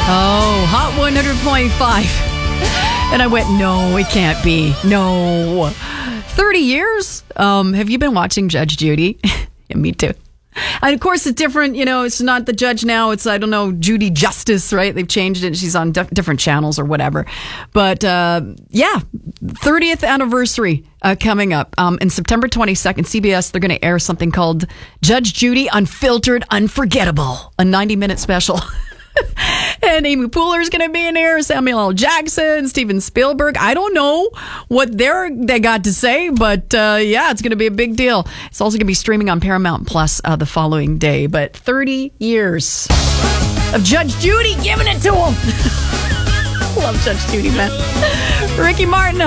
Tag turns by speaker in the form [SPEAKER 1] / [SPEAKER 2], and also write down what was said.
[SPEAKER 1] Oh, Hot 100.5. And I went, no, it can't be. No. 30 years? Have you been watching Judge Judy? Yeah, me too. And of course, it's different. It's not the judge now. It's, I don't know, Judy Justice, right? They've changed it. She's on different channels or whatever. But 30th anniversary coming up. In September 22nd, CBS, they're going to air something called Judge Judy Unfiltered Unforgettable, a 90-minute special. And Amy Poehler's going to be in here, Samuel L. Jackson, Steven Spielberg. I don't know what they got to say, but it's going to be a big deal. It's also going to be streaming on Paramount Plus the following day. But 30 years of Judge Judy giving it to him. Love Judge Judy, man. Ricky Martin.